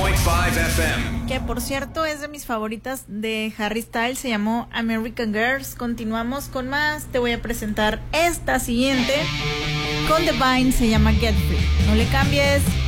FM. Que por cierto es de mis favoritas de Harry Styles, se llamó American Girls. Continuamos con más, te voy a presentar esta siguiente con The Vine, se llama Get Free. No le cambies.